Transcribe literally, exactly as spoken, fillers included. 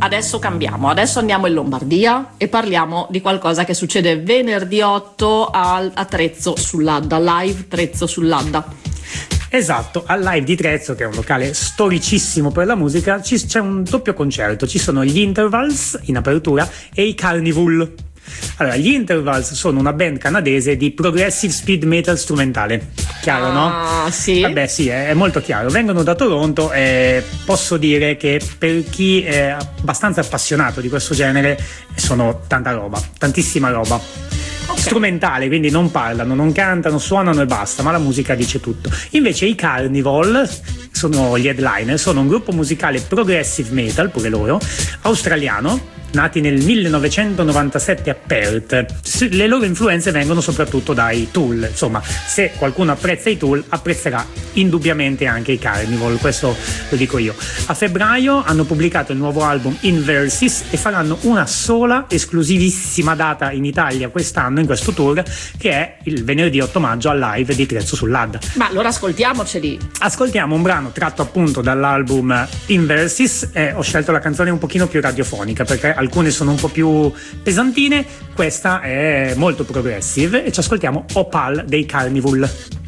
adesso cambiamo, adesso andiamo in Lombardia e parliamo di qualcosa che succede venerdì otto al, a Trezzo sull'Adda, live Trezzo sull'Adda. Esatto, al Live di Trezzo, che è un locale storicissimo per la musica, ci, c'è un doppio concerto, ci sono gli Intervals in apertura e i Carnival. Allora, gli Intervals sono una band canadese di progressive speed metal strumentale. Chiaro, ah, no? Ah, sì? Vabbè, sì, è, è molto chiaro. Vengono da Toronto e posso dire che per chi è abbastanza appassionato di questo genere sono tanta roba, tantissima roba. Okay. Strumentale, quindi non parlano, non cantano, suonano e basta, ma la musica dice tutto. Invece i Carnival sono gli headliner, sono un gruppo musicale progressive metal, pure loro, australiano, nati nel millenovecentonovantasette a Perth. Le loro influenze vengono soprattutto dai Tool, insomma, se qualcuno apprezza i Tool apprezzerà indubbiamente anche i Carnival, questo lo dico io. A febbraio hanno pubblicato il nuovo album Inversis e faranno una sola esclusivissima data in Italia quest'anno in questo tour, che è il venerdì otto maggio al Live di Trezzo sull'Adda. Ma allora ascoltiamoceli. Ascoltiamo un brano tratto appunto dall'album Inversis e ho scelto la canzone un pochino più radiofonica perché alcune sono un po' più pesantine, questa è molto progressive e ci ascoltiamo Opal dei Carnival.